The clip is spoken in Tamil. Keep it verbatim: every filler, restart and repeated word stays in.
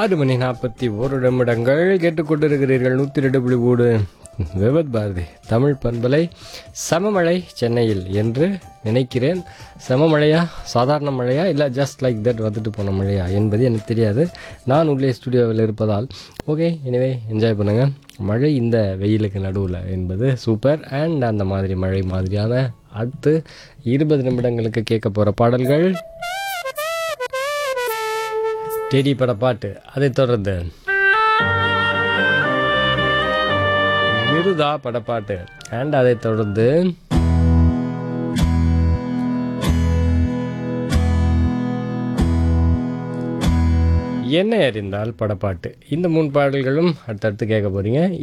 ஆறு மணி நாற்பத்தி ஒரு நிமிடங்கள் கேட்டுக்கொண்டிருக்கிறீர்கள். நூற்றி ரெண்டு புள்ளி மூணு விவத் பாரதி தமிழ் பண்பலை. சமமழை சென்னையில் என்று நினைக்கிறேன். சமமழையா, சாதாரண மழையா, இல்லை ஜஸ்ட் லைக் தட் வந்துட்டு போன மழையா என்பது எனக்கு தெரியாது. நான் உள்ளே ஸ்டுடியோவில் இருப்பதால் ஓகே, எனவே என்ஜாய் பண்ணுங்கள். மழை இந்த வெயிலுக்கு நடுவில் என்பது சூப்பர். அண்ட் அந்த மாதிரி மழை மாதிரியான அடுத்து இருபது நிமிடங்களுக்கு கேட்க போகிற பாடல்கள் டெடி பட பாட்டு, அதைத் தொடர்ந்து மிருதா படப்பாட்டு, அண்ட் அதைத் தொடர்ந்து என்னை அறிந்தால் படப்பாட்டு. இந்த மூணு பாடல்களும் அடுத்தடுத்து கேட்க போறீங்க.